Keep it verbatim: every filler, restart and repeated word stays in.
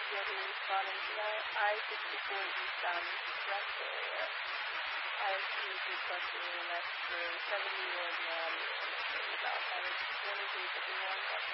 you'll be responding to that. I sixty-four eastbound rest area. I S P is requesting an extra seventy-one radios for about one hundred twenty-three fifty-one.